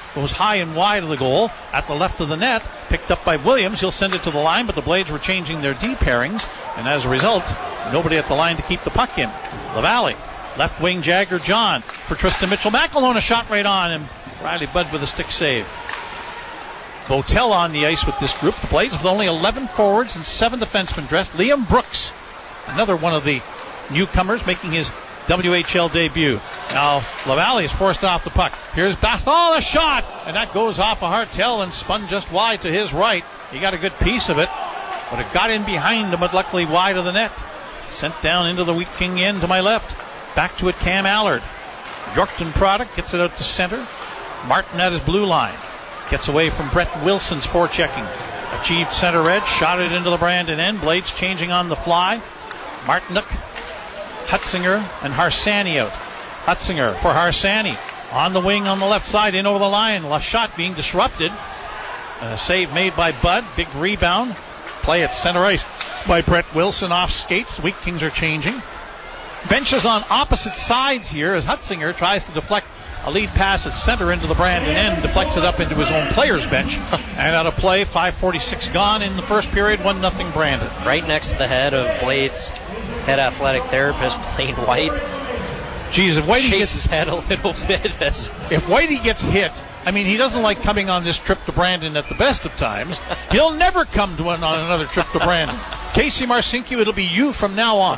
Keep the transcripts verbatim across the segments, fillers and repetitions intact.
goes high and wide of the goal at the left of the net. Picked up by Williams. He'll send it to the line, but the Blades were changing their D pairings, and as a result, nobody at the line to keep the puck in. LaValle, left wing Jagger John for Tristan Mitchell. McElhone a shot right on, and Riley Budd with a stick save. Botel on the ice with this group. The Blades with only eleven forwards and seven defensemen dressed. Liam Brooks, another one of the newcomers, making his W H L debut. Now LaValle is forced off the puck. Here's Bathal, a shot, and that goes off of Hartel and spun just wide to his right. He got a good piece of it, but it got in behind him, but luckily wide of the net. Sent down into the Wheat King end to my left. Back to it, Cam Allard. Yorkton product gets it out to center. Martin at his blue line. Gets away from Brett Wilson's forechecking. Achieved center edge, shot it into the Brandon end. Blades changing on the fly. Martinook, Hutzinger, and Harsani out. Hutzinger for Harsani. On the wing on the left side, in over the line. La shot being disrupted. A save made by Budd. Big rebound. Play at center ice by Brett Wilson off skates. The Wheat Kings are changing. Benches on opposite sides here as Hutzinger tries to deflect a lead pass at center into the Brandon end, deflects it up into his own player's bench, and out of play. five forty-six gone in the first period, one nothing Brandon. Right next to the head of Blades' head athletic therapist, Blaine White. Jeez, if Whitey shakes gets his head a little bit. As if Whitey gets hit, I mean, he doesn't like coming on this trip to Brandon at the best of times. He'll never come to an, on another trip to Brandon. Casey Marcinko, it'll be you from now on.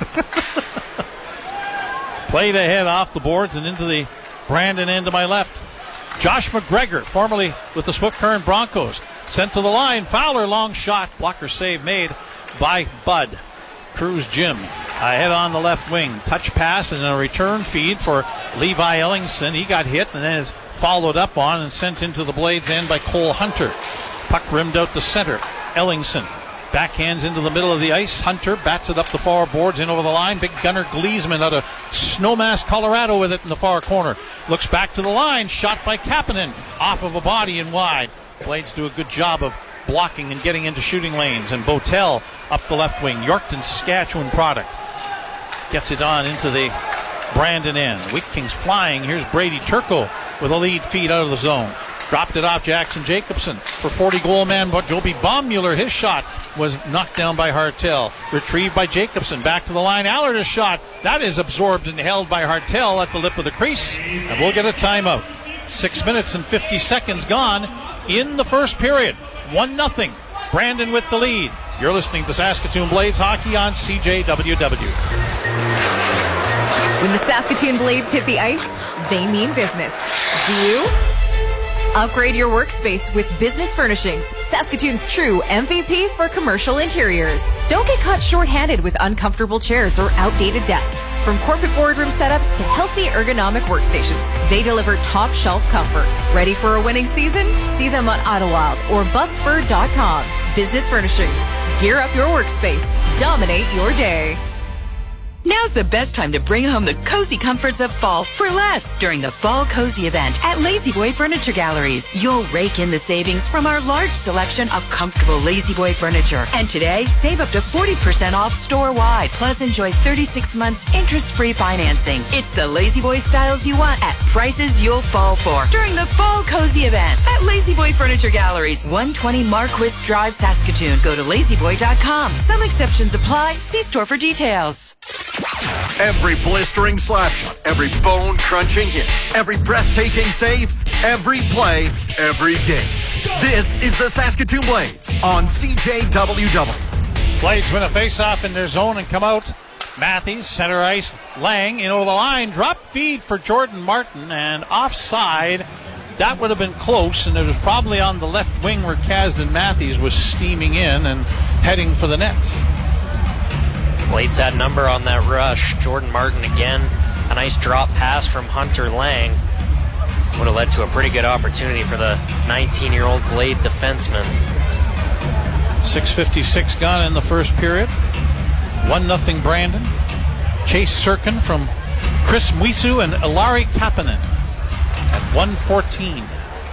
Played ahead off the boards and into the Brandon end to my left. Josh McGregor, formerly with the Swift Current Broncos, sent to the line. Fowler, long shot. Blocker save made by Budd. Cruz Jim ahead on the left wing. Touch pass and a return feed for Levi Ellingson. He got hit and then is followed up on and sent into the Blades end by Cole Hunter. Puck rimmed out to center. Ellingson backhands into the middle of the ice. Hunter bats it up the far boards in over the line. Big gunner Gleesman out of Snowmass, Colorado with it in the far corner. Looks back to the line. Shot by Kapanen. Off of a body and wide. Blades do a good job of blocking and getting into shooting lanes. And Botel up the left wing. Yorkton, Saskatchewan product. Gets it on into the Brandon end. Wheat Kings flying. Here's Brady Turco with a lead feed out of the zone. Dropped it off Jackson Jacobson for forty goal man, but Joby Baummuller, his shot was knocked down by Hartel. Retrieved by Jacobson. Back to the line. Allard a shot. That is absorbed and held by Hartel at the lip of the crease. And we'll get a timeout. Six minutes and fifty seconds gone in the first period. One nothing. Brandon with the lead. You're listening to Saskatoon Blades Hockey on C J W W. When the Saskatoon Blades hit the ice, they mean business. Do you? Upgrade your workspace with Business Furnishings, Saskatoon's true M V P for commercial interiors. Don't get caught short-handed with uncomfortable chairs or outdated desks. From corporate boardroom setups to healthy ergonomic workstations, they deliver top shelf comfort. Ready for a winning season? See them on Idlewild or Busford dot com. Business Furnishings. Gear up your workspace. Dominate your day. Now's the best time to bring home the cozy comforts of fall for less during the Fall Cozy event at Lazy Boy Furniture Galleries. You'll rake in the savings from our large selection of comfortable Lazy Boy furniture. And today, save up to forty percent off store-wide. Plus, enjoy thirty-six months interest-free financing. It's the Lazy Boy styles you want at prices you'll fall for during the Fall Cozy event at Lazy Boy Furniture Galleries, one twenty Marquis Drive, Saskatoon. Go to lazy boy dot com. Some exceptions apply. See store for details. Every blistering slap shot, every bone-crunching hit, every breathtaking save, every play, every game. This is the Saskatoon Blades on C J W W. Blades win a face-off in their zone and come out. Matthews, center ice, Lang in over the line, drop feed for Jordan Martin, and offside. That would have been close, and it was probably on the left wing where Kasdan Matthews was steaming in and heading for the net. Blades had number on that rush. Jordan Martin again. A nice drop pass from Hunter Lang. Would have led to a pretty good opportunity for the nineteen-year-old Blade defenseman. six fifty-six gone in the first period. one nothing Brandon. Chase Sirkin from Chris Mwisu and Ilari Kapanen at one fourteen.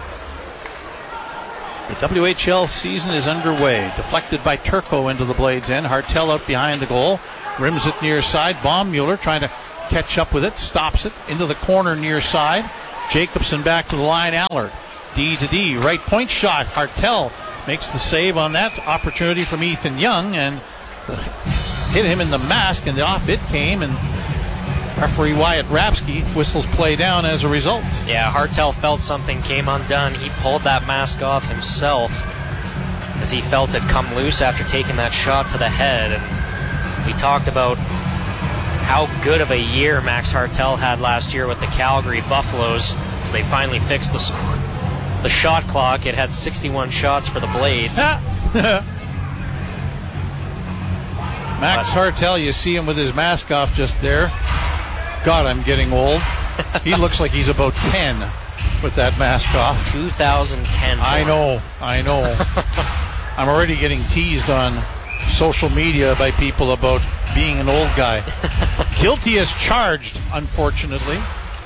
The W H L season is underway. Deflected by Turco into the Blades end. Hartel out behind the goal. Rims it near side. Baummuller trying to catch up with it. Stops it into the corner near side. Jacobson back to the line. Allard D to D. Right point shot. Hartel makes the save on that opportunity from Ethan Young and hit him in the mask, and off it came, and referee Wyatt Rapsky whistles play down as a result. Yeah, Hartel felt something came undone. He pulled that mask off himself as he felt it come loose after taking that shot to the head. And we talked about how good of a year Max Hartel had last year with the Calgary Buffaloes as they finally fixed the sc- the shot clock. It had sixty-one shots for the Blades. Max Hartel, you see him with his mask off just there. God, I'm getting old. He looks like he's about ten with that mask off. two thousand ten. I know, I know. I'm already getting teased on social media by people about being an old guy. Guilty as charged, unfortunately.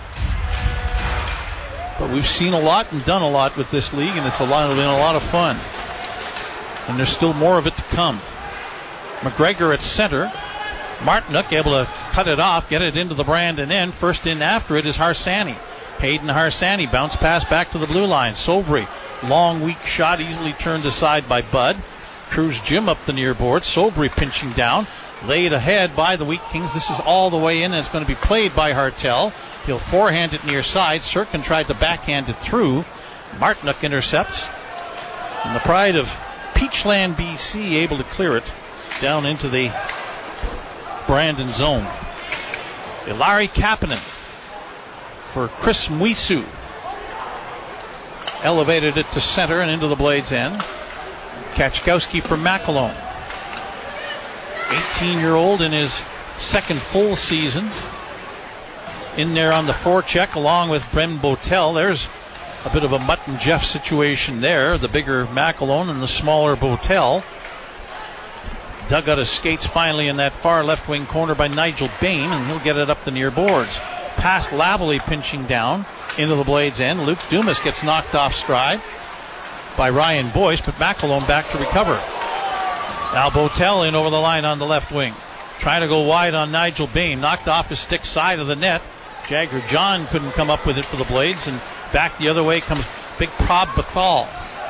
But we've seen a lot and done a lot with this league, and it's a lot, been a lot of fun. And there's still more of it to come. McGregor at center. Martinook able to cut it off, get it into the Brandon end. First in after it is Harsanyi. Hayden Harsanyi, bounce pass back to the blue line. Sobry, long weak shot, easily turned aside by Bud. Cruz Jim up the near board. Sobry pinching down, laid ahead by the Wheat Kings. This is all the way in, and it's going to be played by Hartel. He'll forehand it near side. Sirkin tried to backhand it through. Martinook intercepts. And the pride of Peachland, B C, able to clear it down into the Brandon zone. Ilari Kapanen for Chris Mwisu. Elevated it to center and into the Blades end. Kachkowski for McAlone. eighteen-year-old in his second full season. In there on the forecheck along with Bren Botel. There's a bit of a Mutt and Jeff situation there. The bigger McAlone and the smaller Botel. Dug out his skates finally in that far left wing corner by Nigel Bain, and he'll get it up the near boards. Past Lavalley pinching down into the Blades end. Luke Dumas gets knocked off stride by Ryan Boyce, but McAlone back to recover. Now Botel in over the line on the left wing. Trying to go wide on Nigel Bain. Knocked off his stick side of the net. Jagger John couldn't come up with it for the Blades, and back the other way comes Big Prob Bethal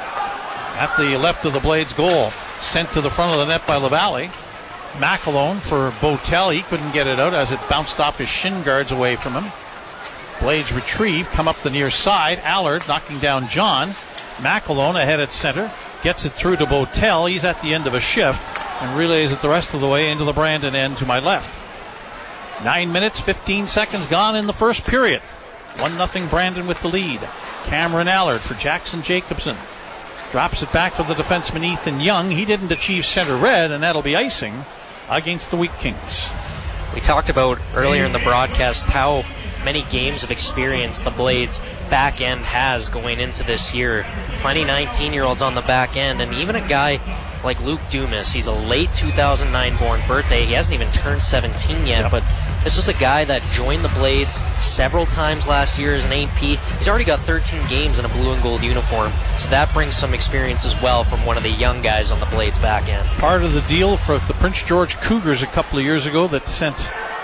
at the left of the Blades goal. Sent to the front of the net by Lavalley. McAlone for Botel. He couldn't get it out as it bounced off his shin guards away from him. Blades retrieve, come up the near side. Allard knocking down John. McAlone ahead at center. Gets it through to Botel. He's at the end of a shift and relays it the rest of the way into the Brandon end to my left. Nine minutes, fifteen seconds gone in the first period. One nothing Brandon with the lead. Cameron Allard for Jackson Jacobson. Drops it back to the defenseman Ethan Young. He didn't achieve center red, and that'll be icing against the Wheat Kings. We talked about earlier in the broadcast how many games of experience the Blades back end has going into this year. Plenty nineteen-year-olds on the back end, and even a guy like Luke Dumas. He's a late two thousand nine born birthday. He hasn't even turned seventeen yet, yep. But this was a guy that joined the Blades several times last year as an A P. He's already got thirteen games in a blue and gold uniform, so that brings some experience as well from one of the young guys on the Blades back end. Part of the deal for the Prince George Cougars a couple of years ago that sent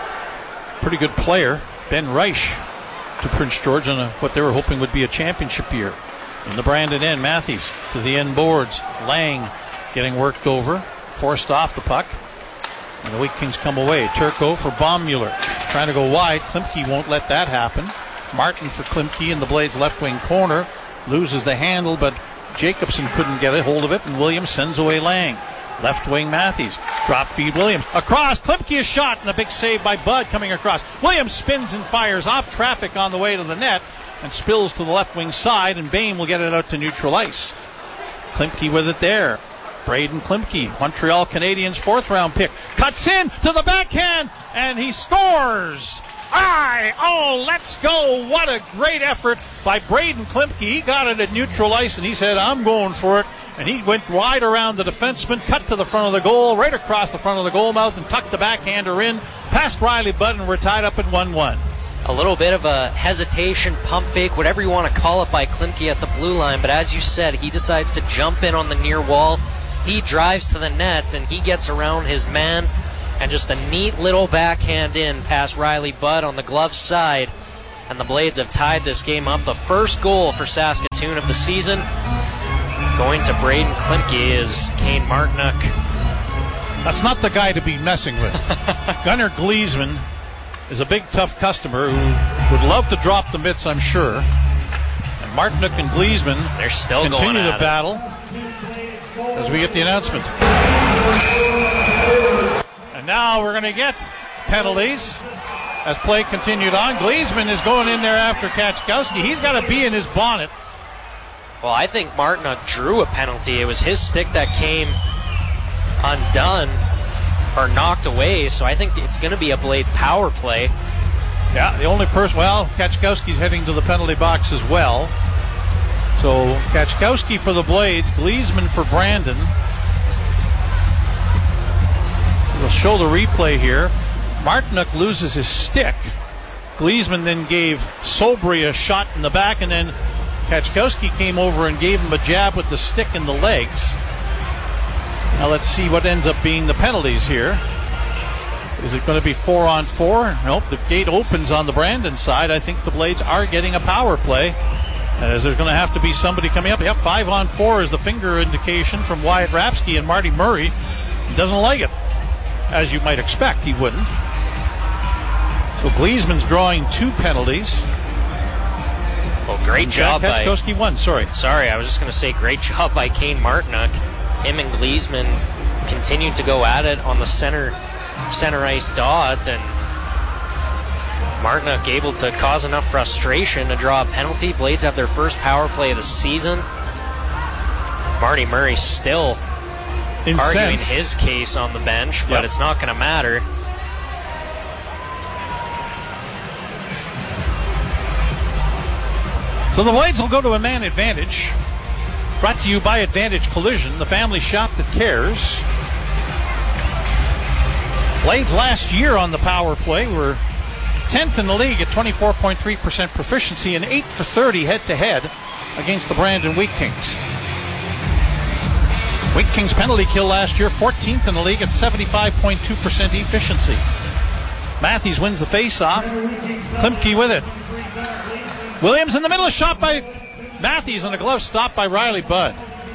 a pretty good player, Ben Reich, to Prince George on a, what they were hoping would be a championship year. In the Brandon end, Matthews to the end boards. Lang getting worked over, forced off the puck. And the Wheat Kings come away. Turco for Baummuller. Trying to go wide. Klimke won't let that happen. Martin for Klimke in the Blades left wing corner. Loses the handle, but Jacobson couldn't get a hold of it, and Williams sends away Lang. Left wing Matthews. Drop feed Williams. Across. Klimke is shot, and a big save by Bud coming across. Williams spins and fires off traffic on the way to the net and spills to the left wing side, and Bain will get it out to neutral ice. Klimke with it there. Braden Klimke, Montreal Canadiens fourth round pick, cuts in to the backhand, and he scores. Aye, oh, let's go. What a great effort by Braden Klimke. He got it at neutral ice, and he said, I'm going for it. And he went wide around the defenseman, cut to the front of the goal, right across the front of the goal mouth, and tucked the backhander in, past Riley Budd, and we're tied up at one one. A little bit of a hesitation, pump fake, whatever you want to call it, by Klimke at the blue line, but as you said, he decides to jump in on the near wall. He drives to the net, and he gets around his man, and just a neat little backhand in past Riley Budd on the glove side. and the Blades have tied this game up. The first goal for Saskatoon of the season going to Braden Klimke is Kane Martinuk. That's not the guy to be messing with. Gunnar Gleesman is a big, tough customer who would love to drop the mitts, I'm sure. And Martinuk and Gleesman They're still continue going to at battle as we get the announcement. And now we're going to get penalties as play continued on. Gleesman is going in there after Kaczkowski. He's got to be in his bonnet. Well, I think Martinuk drew a penalty. It was his stick that came undone or knocked away, so I think it's going to be a Blades power play. Yeah, the only person, well, Kaczkowski's heading to the penalty box as well. So Kaczkowski for the Blades, Gleesman for Brandon. We'll show the replay here. Martinuk loses his stick. Gleesman then gave Sobry a shot in the back, and then Kaczkowski came over and gave him a jab with the stick in the legs. Now let's see what ends up being the penalties here. Is it going to be four on four? Nope, the gate opens on the Brandon side. I think the Blades are getting a power play, as there's going to have to be somebody coming up. Yep, five on four is the finger indication from Wyatt Rapsky, and Marty Murray doesn't like it, as you might expect he wouldn't. So Gleesman's drawing two penalties. Well, great and job by Kaczkowski won, sorry. Sorry, I was just going to say great job by Kane Martinuk. Him and Gleesman continued to go at it on the center center ice dot, and Martinuk able to cause enough frustration to draw a penalty. Blades have their first power play of the season. Marty Murray still Incensed. arguing his case on the bench, but yep. It's not going to matter. So the Blades will go to a man advantage. Brought to you by Advantage Collision, the family shop that cares. Blades last year on the power play were tenth in the league at twenty-four point three percent proficiency and eight for thirty head-to-head against the Brandon Wheat Kings. Wheat Kings penalty kill last year, fourteenth in the league at seventy-five point two percent efficiency. Matthews wins the face-off. Klimke with it. Williams in the middle, a shot by Matthews, and a glove stop by Riley Budd.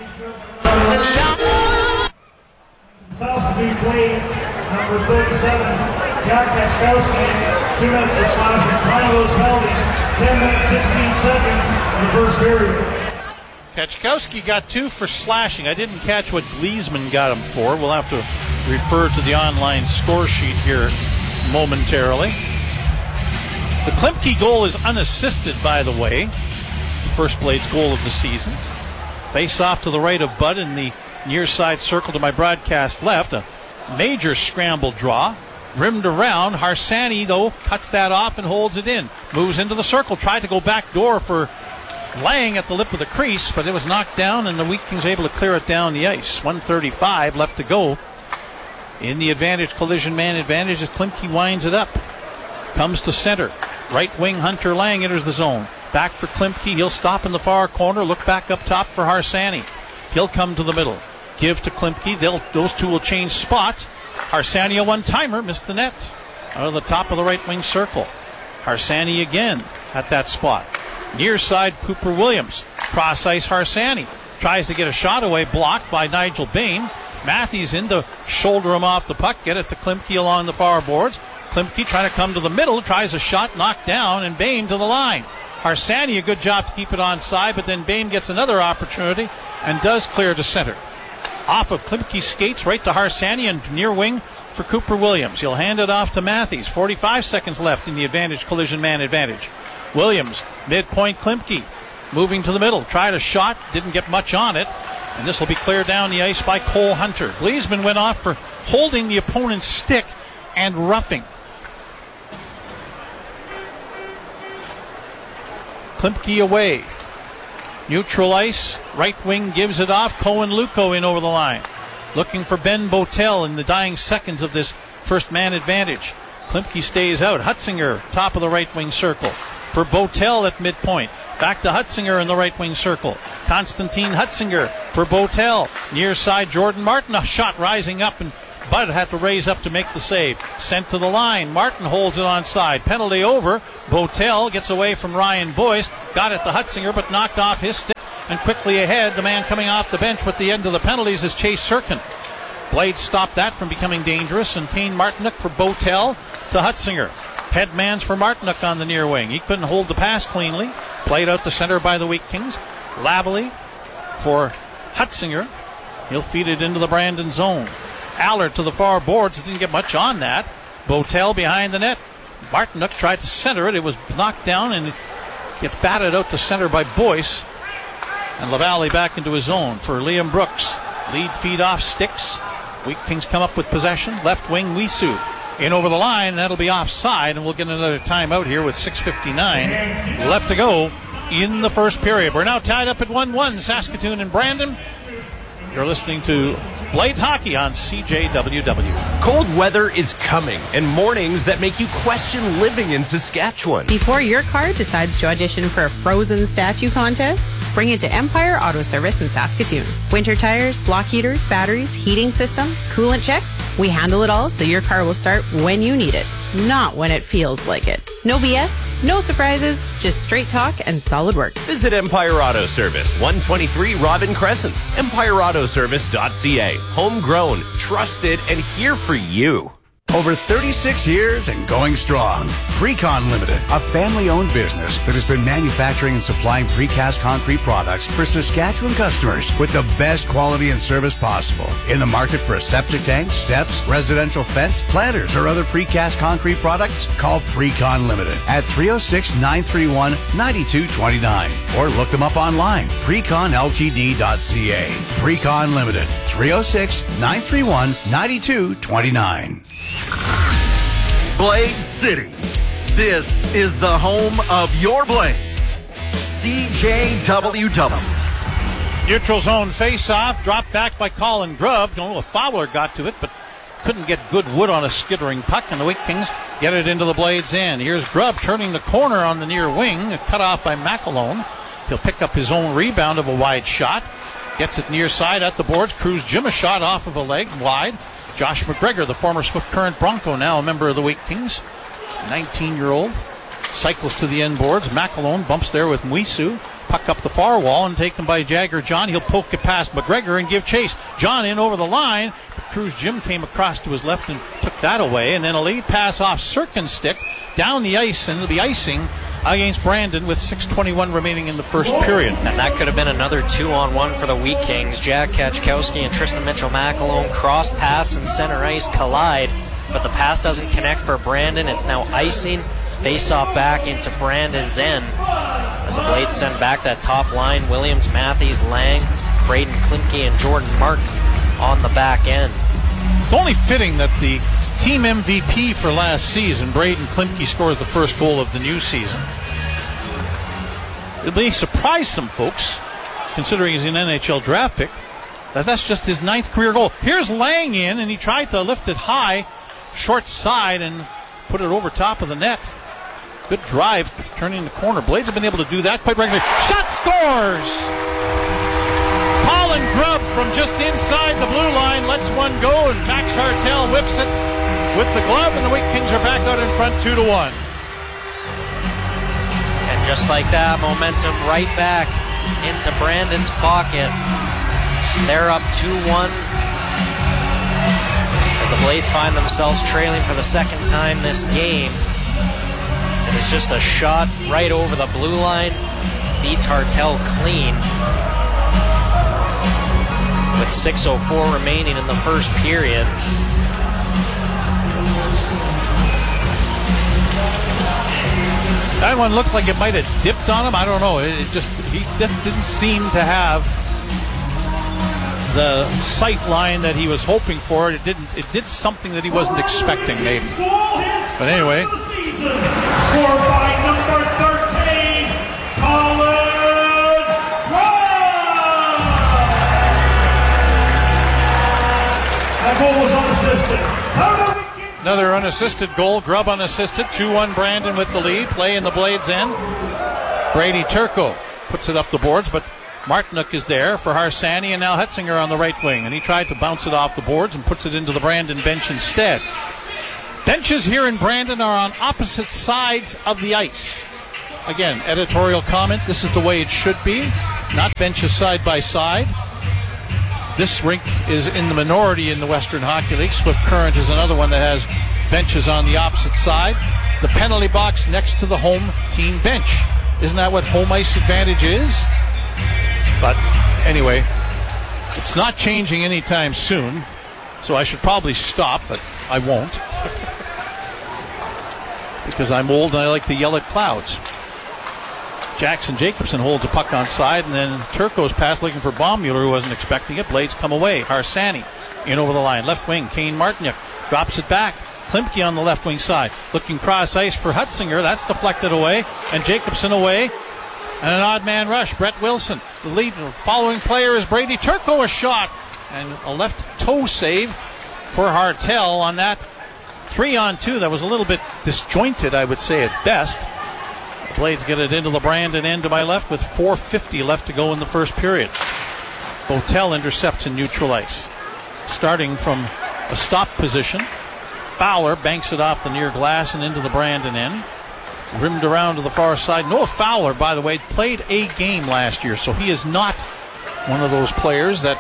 Saskatoon Blades, number thirty-seven, Jack Kaczkowski, two minutes for slashing, nine of those penalties, ten minutes, sixteen seconds in the first period. Kaczkowski got two for slashing. I didn't catch what Gleesman got him for. We'll have to refer to the online score sheet here momentarily. The Klimke goal is unassisted, by the way. First Blades goal of the season. Face off to the right of Budd in the near side circle to my broadcast left. A major scramble draw. Rimmed around. Harsanyi, though, cuts that off and holds it in. Moves into the circle. Tried to go back door for Lang at the lip of the crease, but it was knocked down, and the Wheat Kings able to clear it down the ice. one thirty-five left to go in the Advantage Collision man advantage as Klimke winds it up. Comes to center. Right wing Hunter Lang enters the zone. Back for Klimke. He'll stop in the far corner. Look back up top for Harsanyi. He'll come to the middle. Give to Klimke. They'll, those two will change spots. Harsanyi, a one-timer, missed the net. Out of the top of the right wing circle. Harsanyi again at that spot. Near side, Cooper Williams. Cross ice, Harsanyi. Tries to get a shot away, blocked by Nigel Bain. Matthews in to shoulder him off the puck. Get it to Klimke along the far boards. Klimke trying to come to the middle. Tries a shot, knocked down, and Bain to the line. Harsanyi, a good job to keep it onside, but then Bain gets another opportunity and does clear to center. Off of Klimke's skates, right to Harsanyi and near wing for Cooper Williams. He'll hand it off to Matthews. forty-five seconds left in the Advantage Collision man advantage. Williams, midpoint Klimke, moving to the middle. Tried a shot, didn't get much on it, and this will be cleared down the ice by Cole Hunter. Gleesman went off for holding the opponent's stick and roughing. Klimke away. Neutral ice, right wing gives it off. Cohen Luco in over the line. Looking for Ben Botel in the dying seconds of this first man advantage. Klimke stays out. Hutzinger, top of the right wing circle. For Botel at midpoint. Back to Hutzinger in the right wing circle. Konstantin Hutzinger for Botel. Near side, Jordan Martin. A shot rising up and Bud had to raise up to make the save. Sent to the line. Martin holds it onside. Penalty over. Botel gets away from Ryan Boyce. Got it to Hutzinger, but knocked off his stick. And quickly ahead, the man coming off the bench with the end of the penalties is Chase Sirkin. Blades stopped that from becoming dangerous, and Kane Martinook for Botel to Hutzinger. Headmans for Martinook on the near wing. He couldn't hold the pass cleanly. Played out to center by the Wheat Kings. Lavely for Hutzinger. He'll feed it into the Brandon zone. Allard to the far boards. Didn't get much on that. Botel behind the net. Martinook tried to center it. It was knocked down and it gets batted out to center by Boyce. And LaValle back into his zone for Liam Brooks. Lead feed off sticks. Wheat Kings come up with possession. Left wing Wisu. In over the line, and that'll be offside, and we'll get another timeout here with six fifty-nine left to go in the first period. We're now tied up at one one, Saskatoon and Brandon. You're listening to Blades Hockey on C J W W. Cold weather is coming, and mornings that make you question living in Saskatchewan. Before your car decides to audition for a Frozen statue contest, bring it to Empire Auto Service in Saskatoon. Winter tires, block heaters, batteries, heating systems, coolant checks. We handle it all so your car will start when you need it, not when it feels like it. No B S, no surprises, just straight talk and solid work. Visit Empire Auto Service, one twenty-three Robin Crescent. empire auto service dot c a. Homegrown, trusted, and here for you. Over thirty-six years and going strong. Precon Limited, a family-owned business that has been manufacturing and supplying precast concrete products for Saskatchewan customers with the best quality and service possible. In the market for a septic tank, steps, residential fence, planters, or other precast concrete products? Call Precon Limited at three oh six, nine three one, nine two two nine or look them up online, precon l t d dot c a. Precon Limited, three oh six, nine three one, nine two two nine. Blade City. This is the home of your Blades. C J W W. Neutral zone face-off, dropped back by Colin Grubb. Don't know if Fowler got to it, but couldn't get good wood on a skittering puck, and the Wheat Kings get it into the Blades' end. Here's Grubb turning the corner on the near wing, cut off by McAlone. He'll pick up his own rebound of a wide shot. Gets it near side at the boards. Cruz Jim a shot off of a leg wide. Josh McGregor, the former Swift Current Bronco, now a member of the Wheat Kings. nineteen-year-old. Cycles to the end boards. McAlone bumps there with Mwisu. Puck up the far wall and taken by Jagger John. He'll poke it past McGregor and give chase. John in over the line. But Cruz Jim came across to his left and took that away. And then a lead pass off Sirkin's stick down the ice, and it'll be icing against Brandon with six twenty-one remaining in the first period. And that could have been another two-on-one for the Wheat Kings. Jack Kachkowski and Tristan Mitchell-McAlone cross pass and center ice collide, but the pass doesn't connect for Brandon. It's now icing. Face-off back into Brandon's end as the Blades send back that top line. Williams, Matthews, Lang, Braden Klimke, and Jordan Martin on the back end. It's only fitting that the team M V P for last season, Braden Klimke, scores the first goal of the new season. It may surprise some folks, considering he's an N H L draft pick, that that's just his ninth career goal. Here's Lang in, and he tried to lift it high, short side, and put it over top of the net. Good drive, turning the corner. Blades have been able to do that quite regularly. Shot scores! Colin Grubb from just inside the blue line lets one go, and Max Hartel whiffs it with the glove, and the Wheat Kings are back out in front two to one. And just like that, momentum right back into Brandon's pocket. They're up two one as the Blades find themselves trailing for the second time this game. And it's just a shot right over the blue line. Beats Hartel clean. With six oh four remaining in the first period. That one looked like it might have dipped on him. I don't know. It just he just didn't seem to have the sight line that he was hoping for. It didn't. It did something that he wasn't expecting, maybe. But anyway. Scored by number thirteen, Colin Grubb. That goal was unassisted. Another unassisted goal. Grubb unassisted. two one Brandon with the lead. Play in the Blades' end. Brady Turco puts it up the boards, but Martinook is there for Harsanyi, and now Hetzinger on the right wing. And he tried to bounce it off the boards and puts it into the Brandon bench instead. Benches here in Brandon are on opposite sides of the ice. Again, editorial comment, this is the way it should be, not benches side by side. This rink is in the minority in the Western Hockey League. Swift Current is another one that has benches on the opposite side. The penalty box next to the home team bench. Isn't that what home ice advantage is? But anyway, it's not changing anytime soon, so I should probably stop, but I won't. Because I'm old and I like to yell at clouds. Jackson Jacobson holds a puck on side, and then Turco's pass looking for Baummuller, who wasn't expecting it. Blades come away. Harsanyi in over the line. Left wing, Kane Martinook drops it back. Klimke on the left wing side. Looking cross ice for Hetzinger. That's deflected away. And Jacobson away. And an odd man rush. Brett Wilson. The lead following player is Brady Turco. A shot. And a left toe save for Hartel on that three on two. That was a little bit disjointed, I would say, at best. The Blades get it into the Brandon end to my left with four fifty left to go in the first period. Botel intercepts in neutral ice. Starting from a stop position. Fowler banks it off the near glass and into the Brandon end. Rimmed around to the far side. Noah Fowler, by the way, played a game last year, so he is not one of those players that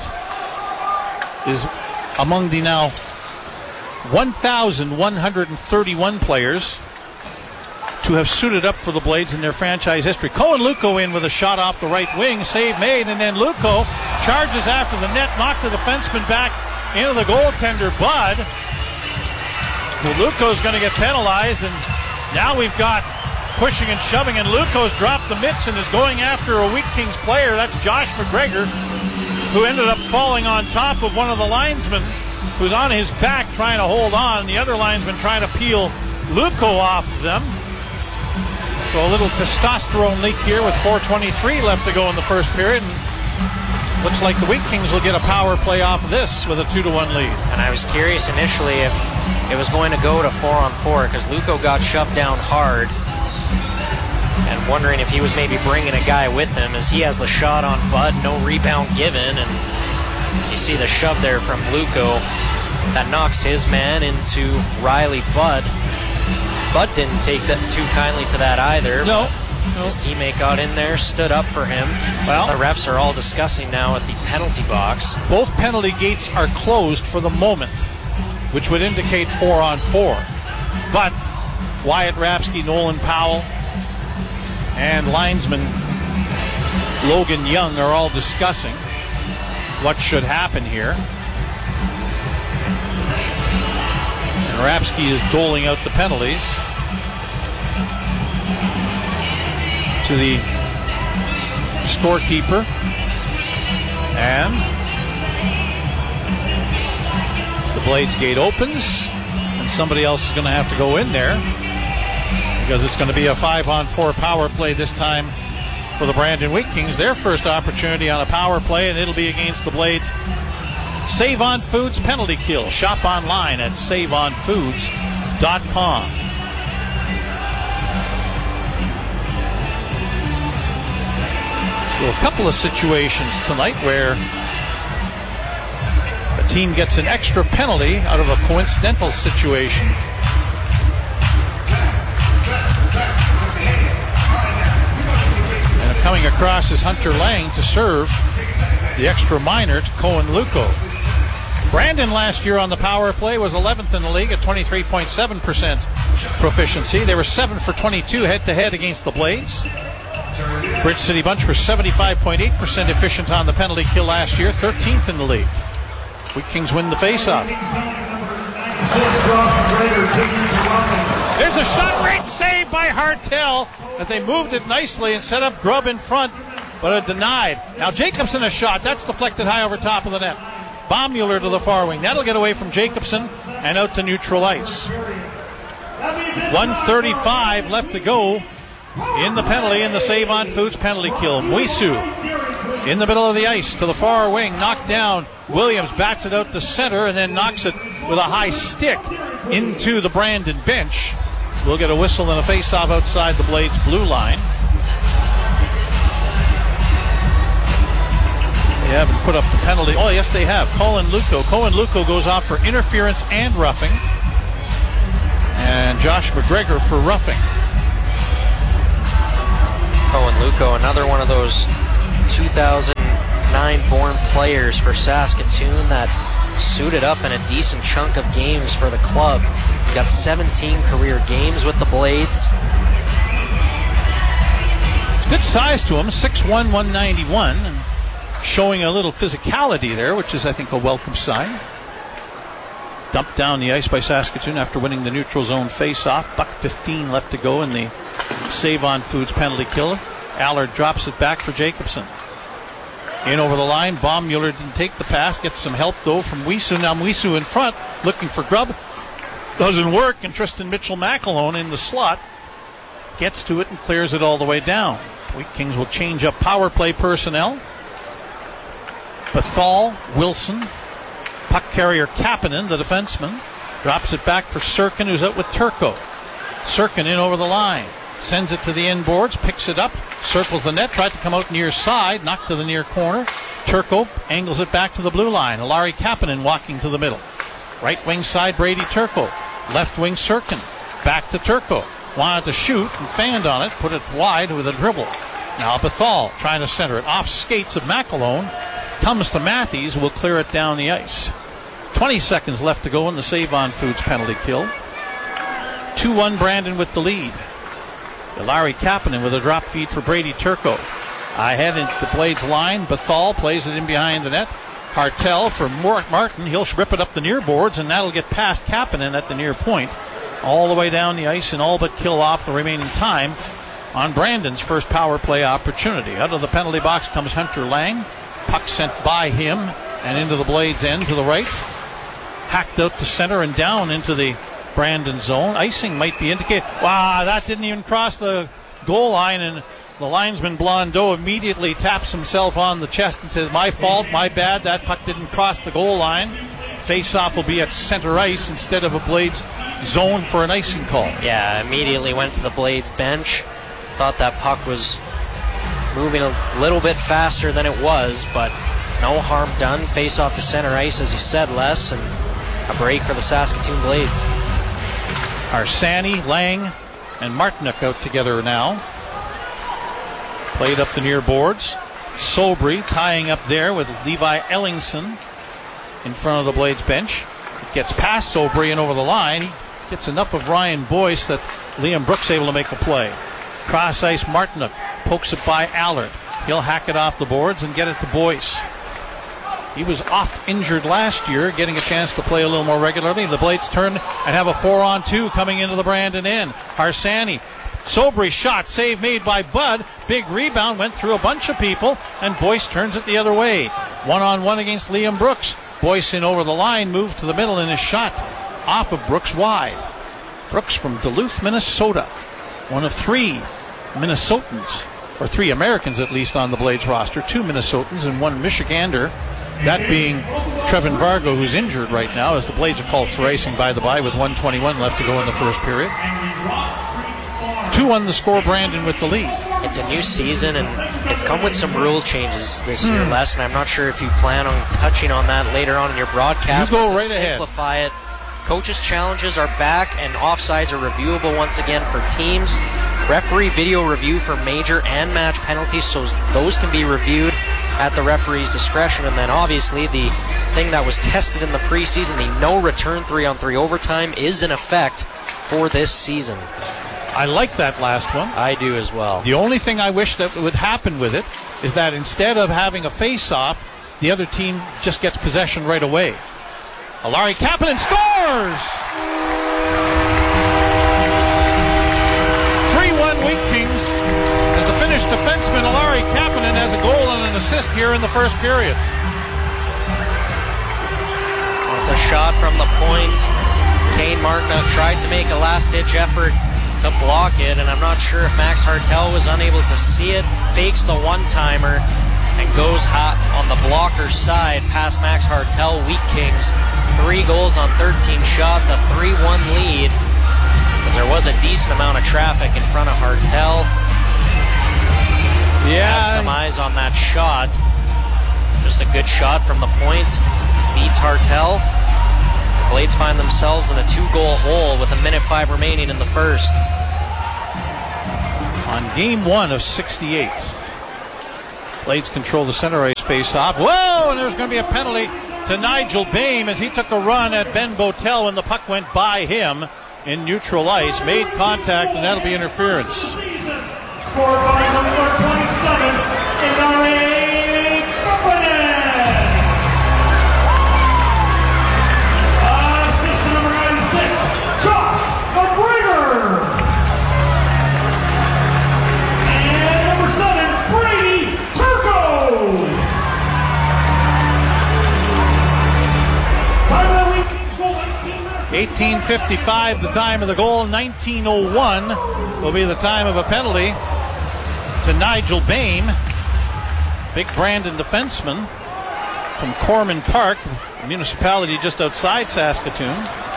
is among the now one thousand one hundred thirty-one players to have suited up for the Blades in their franchise history. Cohen Luco in with a shot off the right wing. Save made, and then Luco charges after the net, knocked the defenseman back into the goaltender, Bud. Well, Luco's going to get penalized, and now we've got pushing and shoving, and Luco's dropped the mitts and is going after a Wheat Kings player. That's Josh McGregor, who ended up falling on top of one of the linesmen who's on his back trying to hold on. The other linesman trying to peel Luco off of them. So a little testosterone leak here with four twenty-three left to go in the first period. And looks like the Wheat Kings will get a power play off of this with a two to one lead. And I was curious initially if it was going to go to four on four because Luco got shoved down hard, and wondering if he was maybe bringing a guy with him as he has the shot on Bud, no rebound given, and you see the shove there from Luco that knocks his man into Riley Bud. Bud didn't take that too kindly to that either. No. no. His teammate got in there, stood up for him. Well, the refs are all discussing now at the penalty box. Both penalty gates are closed for the moment, which would indicate four on four. But Wyatt Rapsky, Nolan Powell, and linesman Logan Young are all discussing what should happen here. And Rapsky is doling out the penalties to the scorekeeper. And the Blades gate opens, and somebody else is going to have to go in there because it's going to be a five on four power play this time for the Brandon Wheat Kings. Their first opportunity on a power play, and it'll be against the Blades. Save On Foods penalty kill. Shop online at save on foods dot com. So a couple of situations tonight where a team gets an extra penalty out of a coincidental situation. And coming across is Hunter Lang to serve the extra minor to Cohen Luco. Brandon last year on the power play was eleventh in the league at twenty-three point seven percent proficiency. They were seven for twenty-two head-to-head against the Blades. Bridge City Bunch were seventy-five point eight percent efficient on the penalty kill last year, thirteenth in the league. Wheat Kings win the faceoff. There's a shot, great save by Hartel as they moved it nicely and set up Grubb in front, but it denied. Now Jacobson a shot, that's deflected high over top of the net. Baummuller to the far wing. That'll get away from Jacobson and out to neutral ice. one thirty-five left to go in the penalty in the Save On Foods penalty kill. Muisu in the middle of the ice to the far wing, knocked down. Williams bats it out to center and then knocks it with a high stick into the Brandon bench. We'll get a whistle and a face-off outside the Blades blue line. haven't put up the penalty. Oh, yes, they have. Colin Luco. Colin Luco goes off for interference and roughing. And Josh McGregor for roughing. Colin Luco, another one of those two thousand nine born players for Saskatoon that suited up in a decent chunk of games for the club. He's got seventeen career games with the Blades. Good size to him, six one, one ninety-one, and showing a little physicality there, which is, I think, a welcome sign. Dumped down the ice by Saskatoon after winning the neutral zone face-off. Buck fifteen left to go in the Save-On Foods penalty kill. Allard drops it back for Jacobson. In over the line, Baummuller didn't take the pass. Gets some help, though, from Wisu. Now Wisu in front, looking for Grubb. Doesn't work, and Tristan Mitchell-McAlone in the slot gets to it and clears it all the way down. Wheat Kings will change up power play personnel. Bethal, Wilson, puck carrier Kapanen, the defenseman, drops it back for Sirkin, who's out with Turco. Sirkin in over the line, sends it to the inboards, picks it up, circles the net, tried to come out near side, knocked to the near corner. Turco angles it back to the blue line. Alari Kapanen walking to the middle. Right wing side, Brady Turco. Left wing, Sirkin. Back to Turco. Wanted to shoot and fanned on it, put it wide with a dribble. Now Bethal trying to center it off skates of McAlone. Comes to Matthews, will clear it down the ice. twenty seconds left to go in the Save-On Foods penalty kill. two one Brandon with the lead. Larry Kapanen with a drop feed for Brady Turco. Ahead into the Blades line. Bethal plays it in behind the net. Hartel for Martin. He'll rip it up the near boards, and that'll get past Kapanen at the near point. All the way down the ice and all but kill off the remaining time on Brandon's first power play opportunity. Out of the penalty box comes Hunter Lang. Puck sent by him and into the Blades end to the right. Hacked out to center and down into the Brandon zone. Icing might be indicated. Wow, that didn't even cross the goal line, and the linesman Blondeau immediately taps himself on the chest and says, my fault, my bad, that puck didn't cross the goal line. Face-off will be at center ice instead of a Blades zone for an icing call. Yeah, immediately went to the Blades bench. Thought that puck was moving a little bit faster than it was, but no harm done. Face-off to center ice, as you said, Les, and a break for the Saskatoon Blades. Arsani, Lang, and Martinook out together now. Played up the near boards. Sobry tying up there with Levi Ellingson in front of the Blades bench. It gets past Sobry and over the line. He gets enough of Ryan Boyce that Liam Brooks able to make a play. Cross ice, Martinook pokes it by Allard. He'll hack it off the boards and get it to Boyce. He was oft injured last year, getting a chance to play a little more regularly. The Blades turn and have a four on two coming into the Brandon end. Harsani, Sobry shot, save made by Bud. Big rebound, went through a bunch of people, and Boyce turns it the other way. One on one against Liam Brooks. Boyce in over the line, moved to the middle in his shot off of Brooks wide. Brooks from Duluth, Minnesota. One of three Minnesotans, or three Americans at least on the Blades roster. Two Minnesotans and one Michigander. That being Trevin Vargo, who's injured right now, as the Blades are called for icing by the by with one twenty-one left to go in the first period. two one the score, Brandon with the lead. It's a new season, and it's come with some rule changes this year, Les, and I'm not sure if you plan on touching on that later on in your broadcast. You go but right to ahead. Simplify it. Coaches' challenges are back, and offsides are reviewable once again for teams. Referee video review for major and match penalties, so those can be reviewed at the referee's discretion. And then obviously the thing that was tested in the preseason, the no return three on three overtime, is in effect for this season. I like that last one. I do as well. The only thing I wish that would happen with it is that instead of having a face-off, the other team just gets possession right away. Alari Kapanen scores! three one Wheat Kings as the Finnish defenseman Alari Kapanen has a goal and an assist here in the first period. It's a shot from the point. Kane Martinook tried to make a last-ditch effort to block it, and I'm not sure if Max Hartel was unable to see it. Fakes the one-timer and goes hot on the blocker's side past Max Hartel. Wheat Kings, three goals on thirteen shots, a three one lead, as there was a decent amount of traffic in front of Hartel. Yeah. Had some eyes on that shot. just a good shot from the point. Beats Hartel. The Blades find themselves in a two-goal hole with a minute five remaining in the first. On game one of sixty-eight. Blades control the center ice face-off. Whoa, and there's going to be a penalty to Nigel Boehm as he took a run at Ben Botel when the puck went by him in neutral ice. Made contact, and that'll be interference. Scored by number twenty-seven, Ingare Kapanen. Assist number ninety-six, Josh McGregor. And number seven, Brady Turco. Time of the weekend's goal, eighteen minutes. eighteen fifty-five, the time of the goal. nineteen oh one will be the time of a penalty to Nigel Boehm. Big Brandon defenseman from Corman Park, municipality just outside Saskatoon.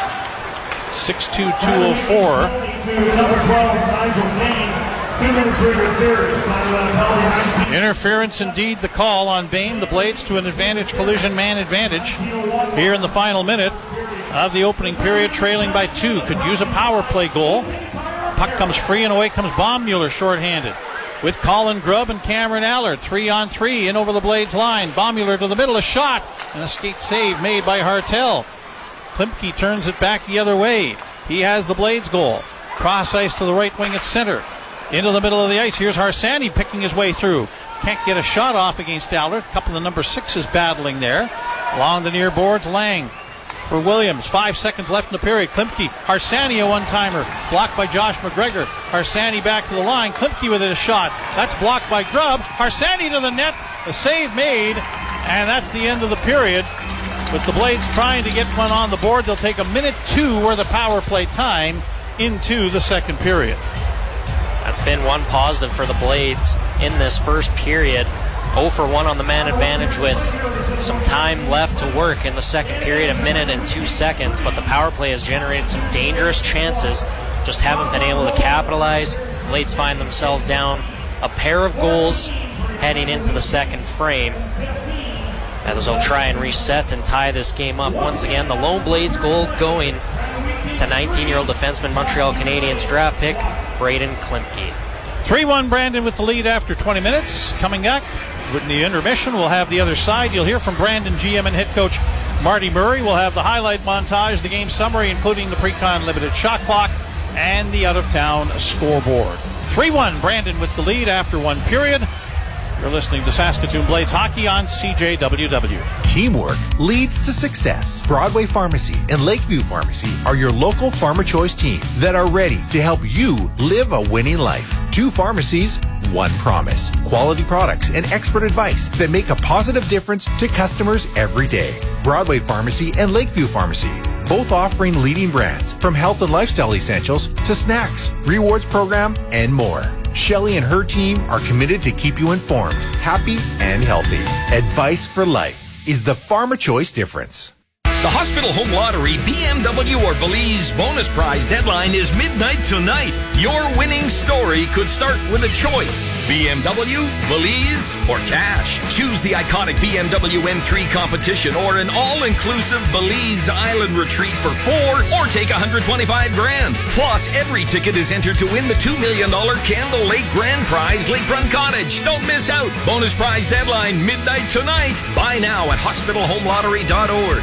six two, two oh four. Number twelve, Nigel Boehm. Two minutes for interference. Time of the penalty, Interference indeed, the call on Boehm. The Blades to an advantage, collision man advantage here in the final minute of the opening period, trailing by two. Could use a power play goal. Puck comes free and away comes Baummuller shorthanded with Colin Grubb and Cameron Allard. Three on three in over the Blades line. Baummuller to the middle, a shot and a skate save made by Hartel. Klimke turns it back the other way. He has the Blades goal. Cross ice to the right wing at center. Into the middle of the ice. Here's Harsanyi picking his way through. Can't get a shot off against Allard. A couple of the number sixes battling there. Along the near boards, Lang for Williams. Five seconds left in the period. Klimke, Harsanyi a one-timer. Blocked by Josh McGregor. Harsanyi back to the line. Klimke with a shot. That's blocked by Grubb. Harsanyi to the net. A save made. And that's the end of the period. With the Blades trying to get one on the board, they'll take a minute two worth of power play time into the second period. That's been one positive for the Blades in this first period. oh for one on the man advantage with some time left to work in the second period, a minute and two seconds. But the power play has generated some dangerous chances. Just haven't been able to capitalize. Blades find themselves down a pair of goals heading into the second frame, as they'll try and reset and tie this game up. Once again, the lone Blades goal going to nineteen-year-old defenseman, Montreal Canadiens draft pick, Braden Klimke. three one Brandon with the lead after twenty minutes. Coming back with the intermission, we'll have the other side. You'll hear from Brandon G M and head coach Marty Murray. We'll have the highlight montage, the game summary, including the pre-con limited shot clock and the out-of-town scoreboard. three one Brandon with the lead after one period. You're listening to Saskatoon Blades Hockey on C J W W. Teamwork leads to success. Broadway Pharmacy and Lakeview Pharmacy are your local Farmer Choice team that are ready to help you live a winning life. Two pharmacies, one promise. Quality products and expert advice that make a positive difference to customers every day. Broadway Pharmacy and Lakeview Pharmacy, both offering leading brands from health and lifestyle essentials to snacks, rewards program, and more. Shelley and her team are committed to keep you informed, happy, and healthy. Advice for life is the Farmer Choice difference. The Hospital Home Lottery B M W or Belize bonus prize deadline is midnight tonight. Your winning story could start with a choice. B M W, Belize, or cash. Choose the iconic B M W M three competition or an all-inclusive Belize Island retreat for four or take one hundred twenty-five grand. Plus, every ticket is entered to win the two million dollars Candle Lake Grand Prize Lakefront Cottage. Don't miss out. Bonus prize deadline midnight tonight. Buy now at hospital home lottery dot org.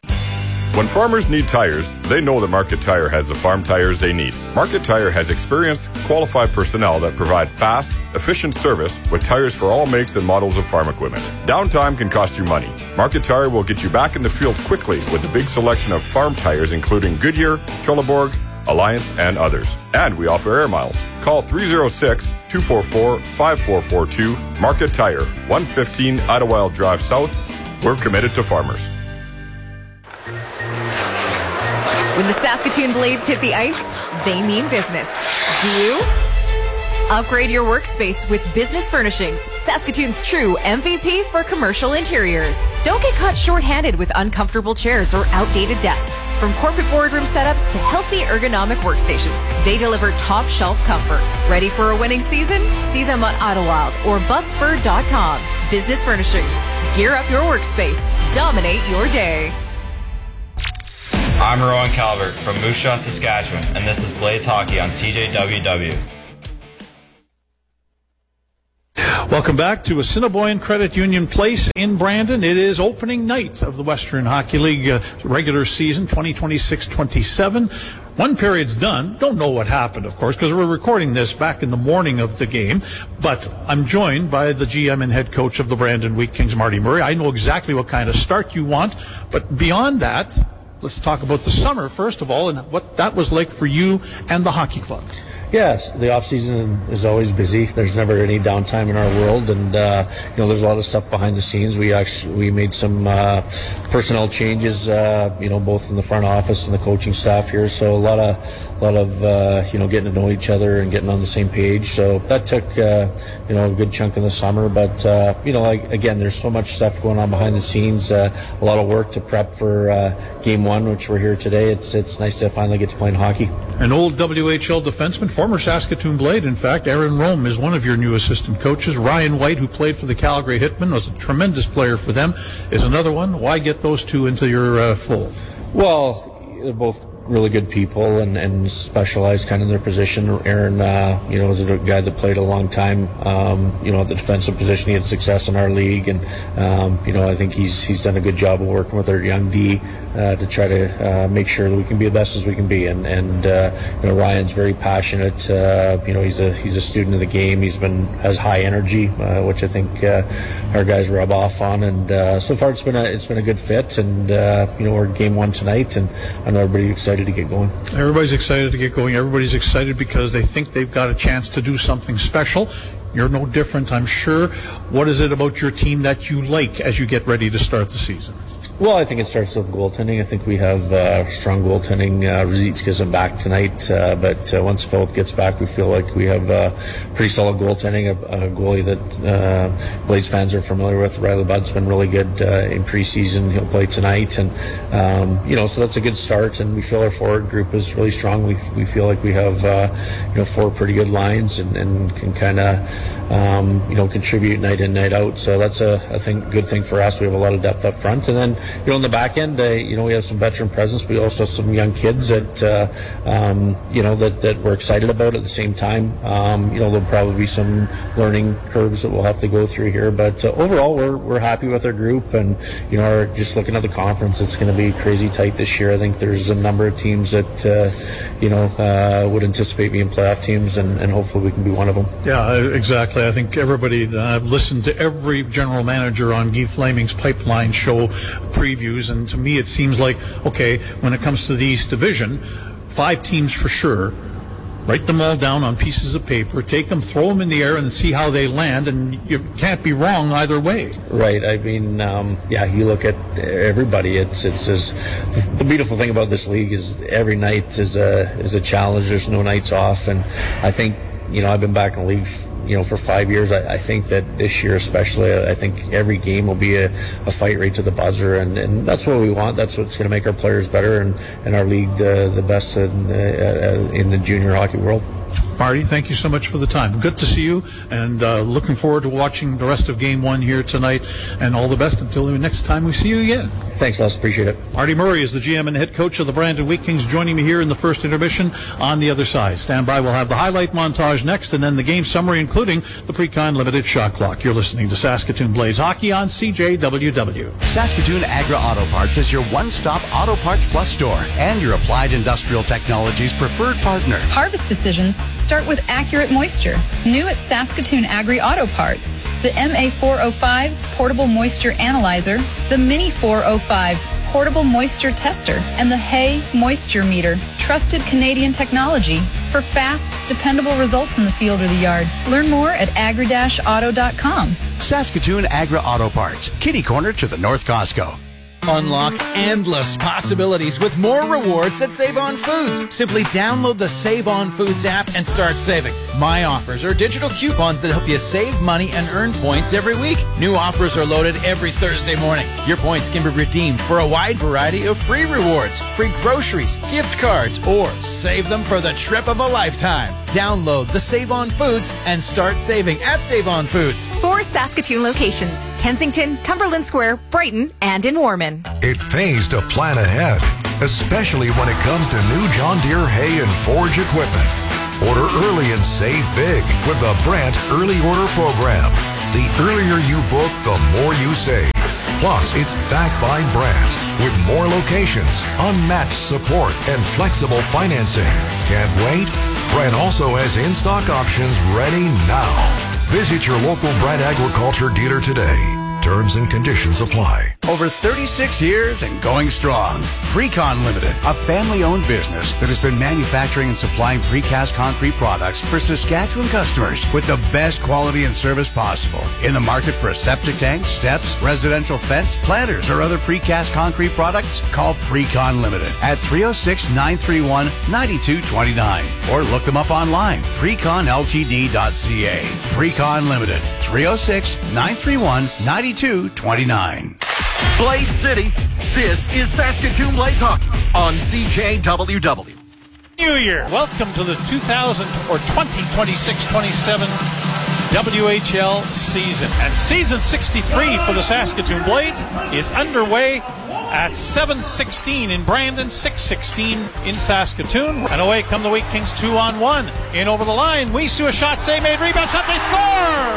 When farmers need tires, they know that Market Tire has the farm tires they need. Market Tire has experienced, qualified personnel that provide fast, efficient service with tires for all makes and models of farm equipment. Downtime can cost you money. Market Tire will get you back in the field quickly with a big selection of farm tires including Goodyear, Trelleborg, Alliance, and others. And we offer air miles. Call three oh six, two four four, five four four two. Market Tire, one fifteen Idlewild Drive South. We're committed to farmers. When the Saskatoon Blades hit the ice, they mean business. Do you? Upgrade your workspace with Business Furnishings, Saskatoon's true M V P for commercial interiors. Don't get caught short-handed with uncomfortable chairs or outdated desks. From corporate boardroom setups to healthy ergonomic workstations, they deliver top shelf comfort. Ready for a winning season? See them on Idlewild or busfur dot com. Business Furnishings. Gear up your workspace. Dominate your day. I'm Rowan Calvert from Moose Jaw, Saskatchewan, and this is Blades Hockey on C J W W. Welcome back to Assiniboine Credit Union Place in Brandon. It is opening night of the Western Hockey League uh, regular season twenty twenty-six twenty-seven. One period's done. Don't know what happened, of course, because we're recording this back in the morning of the game. But I'm joined by the G M and head coach of the Brandon Wheat Kings, Marty Murray. I know exactly what kind of start you want. But beyond that, let's talk about the summer, first of all, and what that was like for you and the hockey club. Yes, the off season is always busy. There's never any downtime in our world, and uh, you know there's a lot of stuff behind the scenes. We actually we made some uh, personnel changes, uh, you know, both in the front office and the coaching staff here. So a lot of a lot of uh, you know getting to know each other and getting on the same page. So that took uh, you know a good chunk of the summer. But uh, you know, like, again, there's so much stuff going on behind the scenes. Uh, a lot of work to prep for uh, game one, which we're here today. It's it's nice to finally get to play hockey. An old W H L defenseman, former Saskatoon Blade, in fact. Aaron Rome is one of your new assistant coaches. Ryan White, who played for the Calgary Hitmen, was a tremendous player for them, is another one. Why get those two into your uh, fold? Well, they're both really good people and, and specialized kind of in their position. Aaron, uh, you know, was a guy that played a long time, um, you know, at the defensive position. He had success in our league, and um, you know, I think he's he's done a good job of working with our young D uh, to try to uh, make sure that we can be the best as we can be. And and uh, you know, Ryan's very passionate. Uh, you know, he's a he's a student of the game. He's been has high energy, uh, which I think uh, our guys rub off on. And uh, so far, it's been a it's been a good fit. And uh, you know, we're game one tonight, and I know everybody's excited to get going. Everybody's excited to get going. Everybody's excited because they think they've got a chance to do something special. You're no different, I'm sure. What is it about your team that you like as you get ready to start the season? Well, I think it starts with goaltending. I think we have uh, strong goaltending. Uh, Ruzicka isn't back tonight, uh, but uh, once Philip gets back, we feel like we have uh, pretty solid goaltending. A, a goalie that uh, Blaze fans are familiar with. Riley Budd's been really good uh, in preseason. He'll play tonight, and um, you know, so that's a good start. And we feel our forward group is really strong. We we feel like we have uh, you know four pretty good lines, and, and can kind of um, you know contribute night in, night out. So that's a I think good thing for us. We have a lot of depth up front, and then you know, on the back end, uh, you know, we have some veteran presence. We also have some young kids that, uh, um, you know, that, that we're excited about at the same time. Um, you know, there'll probably be some learning curves that we'll have to go through here. But uh, overall, we're we're happy with our group. And, you know, our, just looking at the conference, it's going to be crazy tight this year. I think there's a number of teams that, uh, you know, uh, would anticipate being playoff teams, and, and hopefully we can be one of them. Yeah, exactly. I think everybody, uh, I've listened to every general manager on Guy Flaming's Pipeline show previews, and to me it seems like, okay, when it comes to the East Division, five teams for sure. Write them all down on pieces of paper, take them, throw them in the air, and see how they land, and you can't be wrong either way. Right. I mean, um, yeah, you look at everybody. It's it's just, the beautiful thing about this league is every night is a is a challenge. There's no nights off, and I think, you know, I've been back in the league, you know, for five years. I, I think that this year especially, I think every game will be a, a fight right to the buzzer, and, and that's what we want. That's what's going to make our players better, and, and our league the, the best in, uh, in the junior hockey world. Marty, thank you so much for the time. Good to see you, and uh, looking forward to watching the rest of game one here tonight, and all the best until the next time we see you again. Thanks, Les. Appreciate it. Marty Murray is the G M and head coach of the Brandon Wheat Kings, joining me here in the first intermission. On the other side, stand by. We'll have the highlight montage next, and then the game summary, including the Precon Limited shot clock. You're listening to Saskatoon Blaze Hockey on C J W W. Saskatoon Agra Auto Parts is your one-stop Auto Parts Plus store and your Applied Industrial Technologies preferred partner. Harvest decisions start with accurate moisture. New at Saskatoon Agri Auto Parts. The M A four oh five Portable Moisture Analyzer, the Mini four oh five Portable Moisture Tester, and the Hay Moisture Meter. Trusted Canadian technology for fast, dependable results in the field or the yard. Learn more at agri dash auto dot com. Saskatoon Agra Auto Parts, kitty corner to the North Costco. Unlock endless possibilities with more rewards at Save On Foods. Simply download the Save On Foods app and start saving. My offers are digital coupons that help you save money and earn points every week. New offers are loaded every Thursday morning. Your points can be redeemed for a wide variety of free rewards, free groceries, gift cards, or save them for the trip of a lifetime. Download the Save On Foods and start saving at Save On Foods. Four Saskatoon locations: Kensington, Cumberland Square, Brighton, and in Warman. It pays to plan ahead, especially when it comes to new John Deere hay and forage equipment. Order early and save big with the Brandt Early Order Program. The earlier you book, the more you save. Plus, it's backed by Brandt with more locations, unmatched support, and flexible financing. Can't wait? Brandt also has in-stock options ready now. Visit your local Brandt Agriculture dealer today. Terms and conditions apply. Over thirty-six years and going strong. Precon Limited, a family-owned business that has been manufacturing and supplying precast concrete products for Saskatchewan customers with the best quality and service possible. In the market for a septic tank, steps, residential fence, planters, or other precast concrete products? Call Precon Limited at three oh six, nine three one, nine two two nine or look them up online, precon l t d dot c a. Precon Limited, three oh six, nine three one, nine two two nine. Blade City, this is Saskatoon Blades Hockey on C J W W. New Year. Welcome to the two thousand or twenty twenty-six twenty-seven W H L season. And season sixty-three for the Saskatoon Blades is underway at seven sixteen in Brandon, six sixteen in Saskatoon. And away come the Wheat Kings two on one. In over the line, Wisu, a shot save made, rebound shot, they score!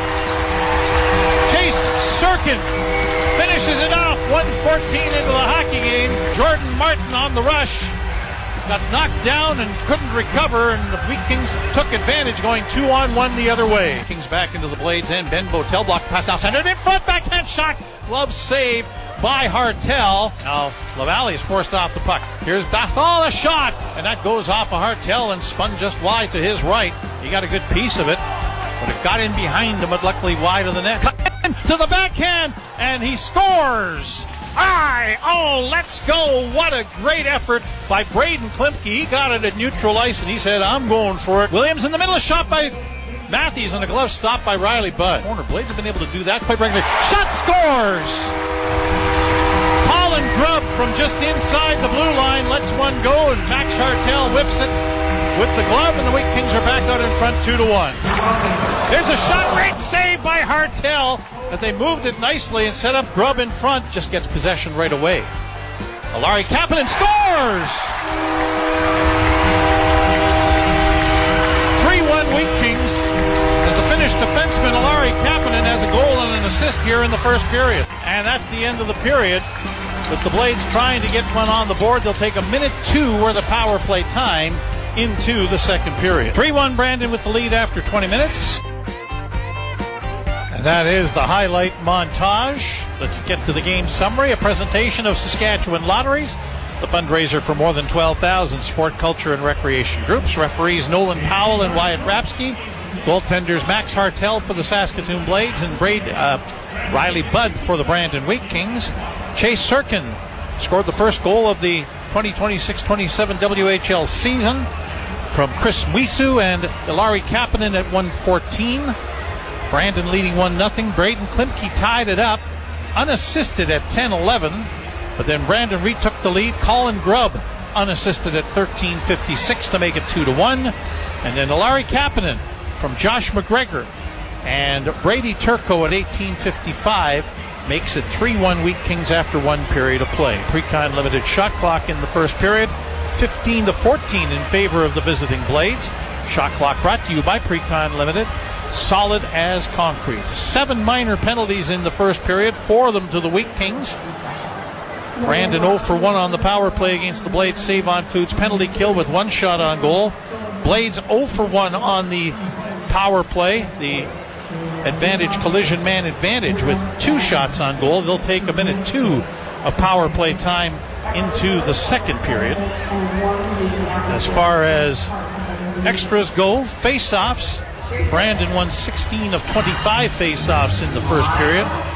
Chase Sirkin finishes it off, one fourteen into the hockey game. Jordan Martin on the rush. Got knocked down and couldn't recover, and the Wheat Kings took advantage, going two on one the other way. Kings back into the Blades end. Ben Botel block pass now centered in front, backhand shot, glove save by Hartel. Now LaValle is forced off the puck. Here's Bathal, a shot, and that goes off of Hartel and spun just wide to his right. He got a good piece of it, but it got in behind him, but luckily wide of the net. Cut in to the backhand, and he scores. Aye, oh, let's go. What a great effort by Braden Klimke. He got it at neutral ice, and he said, I'm going for it. Williams in the middle, a shot by Matthews, and a glove stopped by Riley Budd. Corner Blades have been able to do that quite regularly. Shot scores! Colin Grubb from just inside the blue line lets one go, and Max Hartel whiffs it with the glove, and the Wheat Kings are back out in front two to one. There's a shot, great save by Hartel as they moved it nicely and set up Grubb in front. Just gets possession right away. Alari Kapanen scores! three one Wheat Kings as the Finnish defenseman Alari Kapanen has a goal and an assist here in the first period. And that's the end of the period, with the Blades trying to get one on the board. They'll take a minute two or the power play time into the second period. three one Brandon with the lead after twenty minutes. And that is the highlight montage. Let's get to the game summary. A presentation of Saskatchewan Lotteries, the fundraiser for more than twelve thousand sport, culture, and recreation groups. Referees Nolan Powell and Wyatt Rapsky. Goaltenders Max Hartel for the Saskatoon Blades and Braid, uh, Riley Budd for the Brandon Wheat Kings. Chase Sirkin scored the first goal of the twenty twenty-six twenty-seven W H L season from Chris Wisu and Ilari Kapanen at one fourteen. Brandon leading one nothing. Braden Klimke tied it up, unassisted at ten eleven. But then Brandon retook the lead. Colin Grubb unassisted at thirteen fifty-six to make it two to one. And then Ilari Kapanen from Josh McGregor and Brady Turco at eighteen fifty-five makes it three one Wheat Kings after one period of play. Precon Limited shot clock in the first period, fifteen to fourteen in favor of the visiting Blades. Shot clock brought to you by Precon Limited. Solid as concrete. Seven minor penalties in the first period, four of them to the Wheat Kings. Brandon oh for one on the power play against the Blades. Save On Foods penalty kill with one shot on goal. Blades oh for one on the power play. The advantage collision man advantage with two shots on goal. They'll take a minute two of power play time into the second period. As far as extras go, face-offs, Brandon won sixteen of twenty-five face-offs in the first period.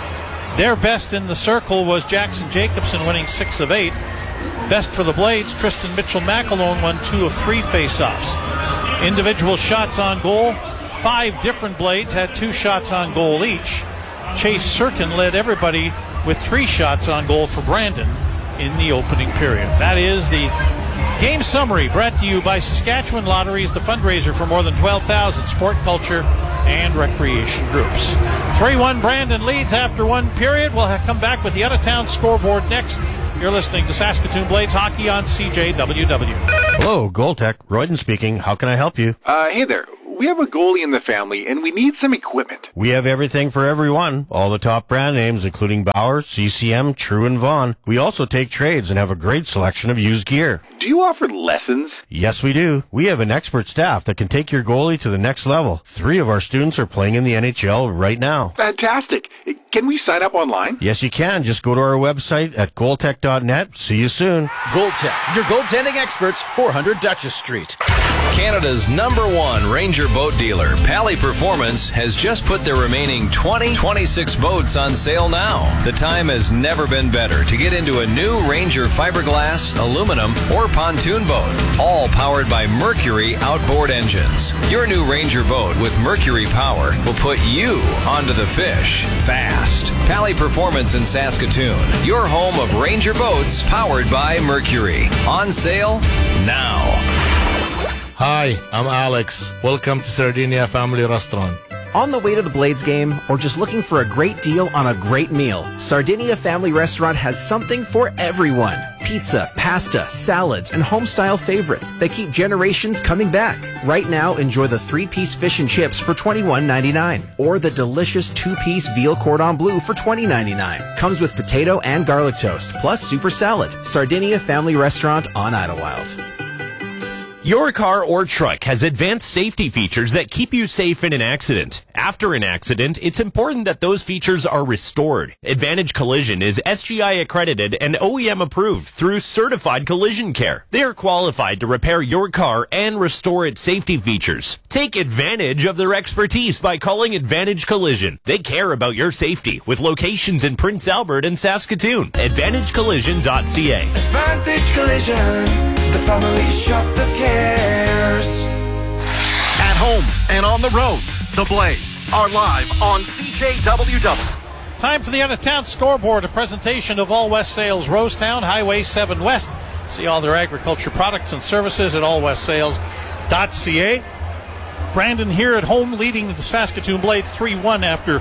Their best in the circle was Jackson Jacobson, winning six of eight. Best for the Blades, Tristan Mitchell-McAlone won two of three faceoffs. Individual shots on goal, five different Blades had two shots on goal each. Chase Surkin led everybody with three shots on goal for Brandon in the opening period. That is the game summary brought to you by Saskatchewan Lotteries, the fundraiser for more than twelve thousand sport, culture, and recreation groups. three one Brandon leads after one period. We'll have come back with the out-of-town scoreboard next. You're listening to Saskatoon Blades Hockey on C J W W. Hello, Goaltech. Royden speaking. How can I help you? Uh, hey there. We have a goalie in the family, and we need some equipment. We have everything for everyone. All the top brand names, including Bauer, C C M, True, and Vaughn. We also take trades and have a great selection of used gear. Do you offer lessons? Yes, we do. We have an expert staff that can take your goalie to the next level. Three of our students are playing in the N H L right now. Fantastic. Can we sign up online? Yes, you can. Just go to our website at goaltech dot net. See you soon. Goaltech, your goaltending experts, four hundred Duchess Street. Canada's number one Ranger boat dealer, Pally Performance, has just put their remaining twenty twenty-six boats on sale now. The time has never been better to get into a new Ranger fiberglass, aluminum, or pontoon boat, all powered by Mercury outboard engines. Your new Ranger boat with Mercury power will put you onto the fish fast. Pally Performance in Saskatoon, your home of Ranger boats powered by Mercury. On sale now. Hi, I'm Alex. Welcome to Sardinia Family Restaurant. On the way to the Blades game or just looking for a great deal on a great meal, Sardinia Family Restaurant has something for everyone. Pizza, pasta, salads, and home-style favorites that keep generations coming back. Right now, enjoy the three-piece fish and chips for twenty-one ninety-nine or the delicious two-piece veal cordon bleu for twenty ninety-nine. Comes with potato and garlic toast, plus super salad. Sardinia Family Restaurant on Idlewild. Your car or truck has advanced safety features that keep you safe in an accident. After an accident, it's important that those features are restored. Advantage Collision is S G I accredited and O E M approved through Certified Collision Care. They are qualified to repair your car and restore its safety features. Take advantage of their expertise by calling Advantage Collision. They care about your safety with locations in Prince Albert and Saskatoon. advantage collision dot c a. Advantage Collision, the family shop that cares. At home and on the road, the Blades are live on C J W W. Time for the out-of-town scoreboard, a presentation of All West Sales Rosetown, Highway seven West. See all their agriculture products and services at all west sales dot c a. Brandon here at home leading the Saskatoon Blades three one after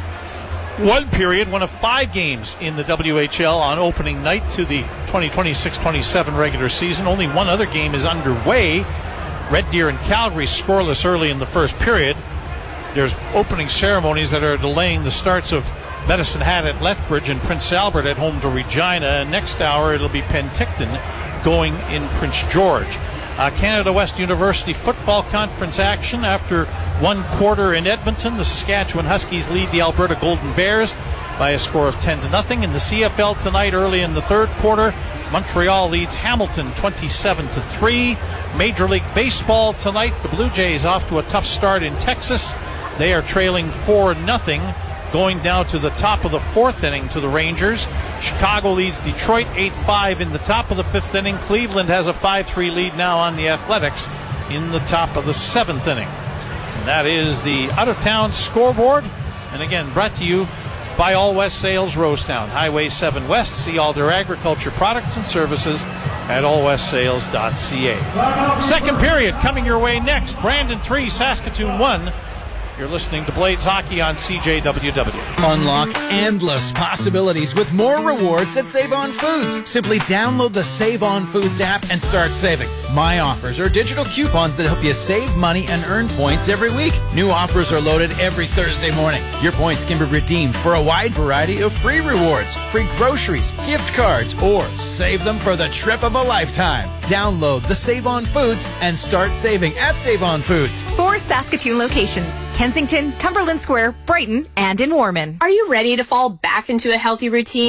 one period, one of five games in the W H L on opening night to the twenty twenty-six twenty-seven regular season. Only one other game is underway. Red Deer and Calgary scoreless early in the first period. There's opening ceremonies that are delaying the starts of Medicine Hat at Lethbridge and Prince Albert at home to Regina. And next hour it'll be Penticton going in Prince George. Uh, Canada West University Football Conference action after one quarter in Edmonton. The Saskatchewan Huskies lead the Alberta Golden Bears by a score of ten to nothing. In the C F L tonight, early in the third quarter, Montreal leads Hamilton twenty-seven to three. Major League Baseball tonight, the Blue Jays off to a tough start in Texas. They are trailing four nothing, going down to the top of the fourth inning to the Rangers. Chicago leads Detroit eight five in the top of the fifth inning. Cleveland has a five three lead now on the Athletics in the top of the seventh inning. And that is the out-of-town scoreboard. And again, brought to you by All West Sales Rosetown, Highway seven West. See all their agriculture products and services at all west sales dot c a. Second period coming your way next. Brandon three, Saskatoon one. You're listening to Blades Hockey on C J W W. Unlock endless possibilities with more rewards at Save On Foods. Simply download the Save On Foods app and start saving. My offers are digital coupons that help you save money and earn points every week. New offers are loaded every Thursday morning. Your points can be redeemed for a wide variety of free rewards, free groceries, gift cards, or save them for the trip of a lifetime. Download the Save On Foods and start saving at Save On Foods. Four Saskatoon locations: Kensington, Cumberland Square, Brighton, and in Warman. Are you ready to fall back into a healthy routine?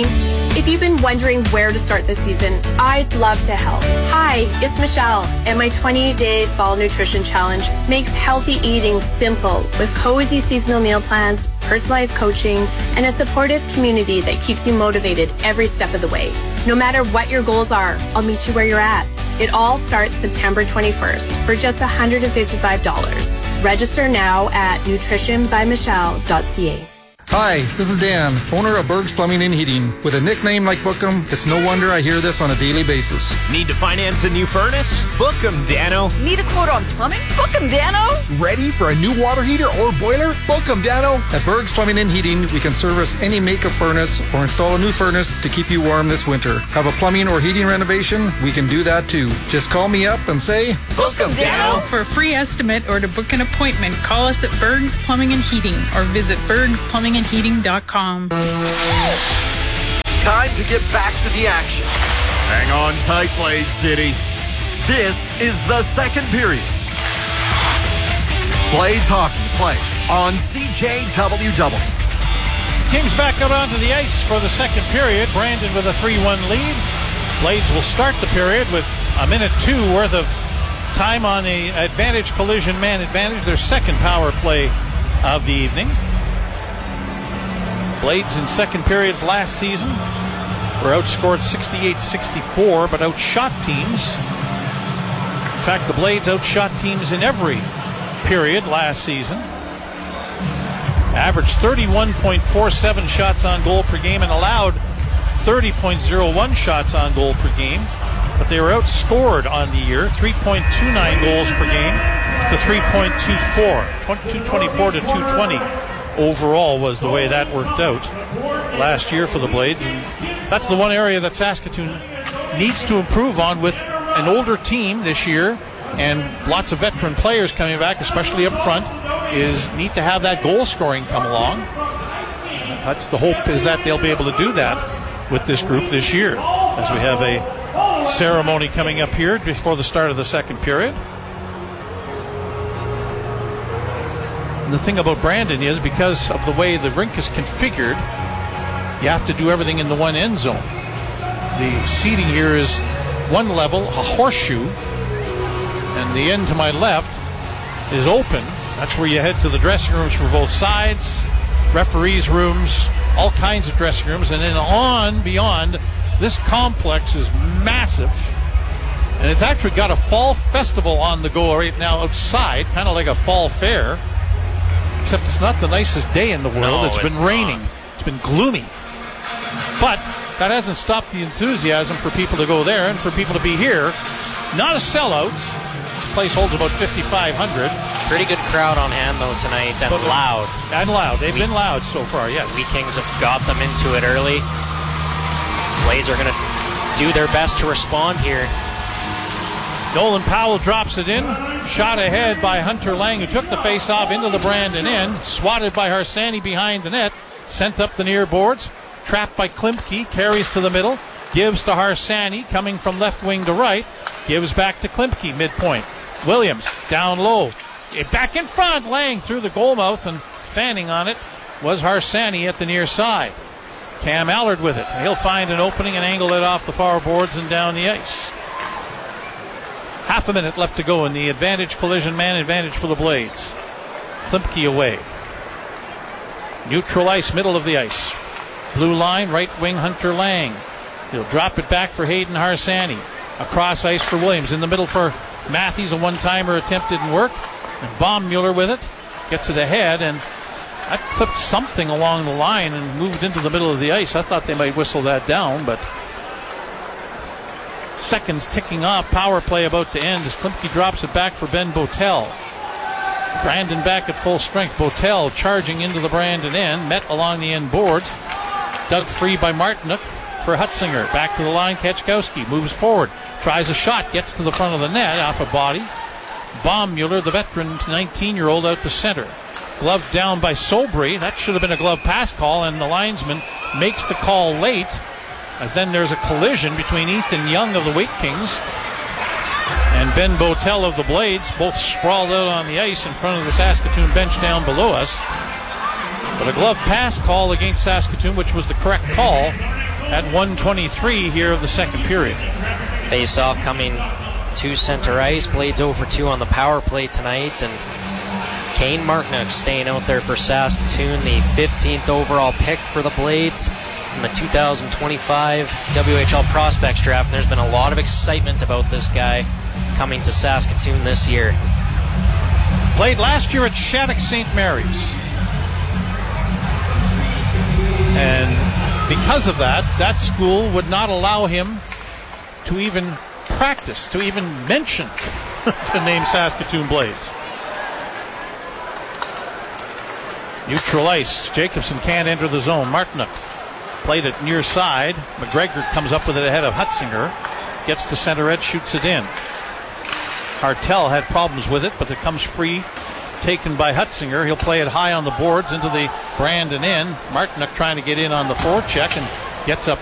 If you've been wondering where to start this season, I'd love to help. Hi, it's Michelle, and my twenty-day Fall Nutrition Challenge makes healthy eating simple with cozy seasonal meal plans, personalized coaching, and a supportive community that keeps you motivated every step of the way. No matter what your goals are, I'll meet you where you're at. It all starts September twenty-first for just one hundred fifty-five dollars. Register now at nutrition by michelle dot c a. Hi, this is Dan, owner of Berg's Plumbing and Heating. With a nickname like Bookham, it's no wonder I hear this on a daily basis. Need to finance a new furnace? Book 'em, Dano. Need a quote on plumbing? Book 'em, Dano. Ready for a new water heater or boiler? Book 'em, Dano. At Berg's Plumbing and Heating, we can service any make of furnace or install a new furnace to keep you warm this winter. Have a plumbing or heating renovation? We can do that too. Just call me up and say, Book 'em, Dano. For a free estimate or to book an appointment, call us at Berg's Plumbing and Heating or visit bergs plumbing and heating dot com. Time to get back to the action. Hang on tight, Blade City. This is the second period. Blades Hockey plays on C J W W. Teams back out onto the ice for the second period. Brandon with a three one lead. Blades will start the period with a minute two worth of time on the advantage collision man advantage, their second power play of the evening. Blades in second periods last season were outscored sixty-eight sixty-four, but outshot teams. In fact, the Blades outshot teams in every period last season. Averaged thirty-one point four seven shots on goal per game and allowed thirty point oh one shots on goal per game. But they were outscored on the year, three point two nine goals per game to three point two four, two twenty-four to two twenty. Overall was the way that worked out last year for the Blades. And that's the one area that Saskatoon needs to improve on with an older team this year and lots of veteran players coming back, especially up front, is neat to have that goal scoring come along. That's the hope, is that they'll be able to do that with this group this year, as we have a ceremony coming up here before the start of the second period. And the thing about Brandon is, because of the way the rink is configured, you have to do everything in the one end zone. The seating here is one level, a horseshoe, and the end to my left is open. That's where you head to the dressing rooms for both sides, referees' rooms, all kinds of dressing rooms, and then on beyond, this complex is massive. And it's actually got a fall festival on the go right now outside, kind of like a fall fair. Except it's not the nicest day in the world. No, it's been it's raining. not. It's been gloomy. But that hasn't stopped the enthusiasm for people to go there and for people to be here. Not a sellout. This place holds about fifty-five hundred. Pretty good crowd on hand, though, tonight, and but loud. And loud. They've we, been loud so far, yes. We Kings have got them into it early. Blades are going to do their best to respond here. Nolan Powell drops it in. Shot ahead by Hunter Lang, who took the face-off into the Brandon end. Swatted by Harsani behind the net. Sent up the near boards. Trapped by Klimpke. Carries to the middle. Gives to Harsani, coming from left wing to right. Gives back to Klimpke, midpoint. Williams, down low. Back in front. Lang through the goal mouth, and fanning on it was Harsani at the near side. Cam Allard with it. He'll find an opening and angle it off the far boards and down the ice. Half a minute left to go in the advantage collision man advantage for the Blades. Klimpke away. Neutral ice, middle of the ice. Blue line, right wing Hunter Lang. He'll drop it back for Hayden Harsani. Across ice for Williams. In the middle for Matthews. A one-timer attempt didn't work. And Baummuller with it. Gets it ahead, and that clipped something along the line and moved into the middle of the ice. I thought they might whistle that down, but seconds ticking off. Power play about to end as Klimpke drops it back for Ben Botel. Brandon back at full strength. Botel charging into the Brandon end. Met along the end boards. Dug free by Martinook for Hutzinger. Back to the line. Kachkowski moves forward. Tries a shot. Gets to the front of the net off a body. Baummuller, the veteran nineteen-year-old, out to center. Glove down by Sobry. That should have been a glove pass call, and the linesman makes the call late, as then there's a collision between Ethan Young of the Wake Kings and Ben Botel of the Blades, both sprawled out on the ice in front of the Saskatoon bench down below us. But a glove pass call against Saskatoon, which was the correct call, at one twenty-three here of the second period. Face off coming to center ice. Blades over two on the power play tonight, and Kane Martinook staying out there for Saskatoon, the fifteenth overall pick for the Blades in the two thousand twenty-five W H L Prospects Draft. And there's been a lot of excitement about this guy coming to Saskatoon this year. Played last year at Shattuck Saint Mary's. And because of that, that school would not allow him to even practice, to even mention the name Saskatoon Blades. Neutral ice. Jacobson can't enter the zone. Martinook played it near side. McGregor comes up with it ahead of Hutzinger. Gets to center edge, shoots it in. Hartel had problems with it, but it comes free, taken by Hutzinger. He'll play it high on the boards into the Brandon end. Martinook trying to get in on the forecheck and gets up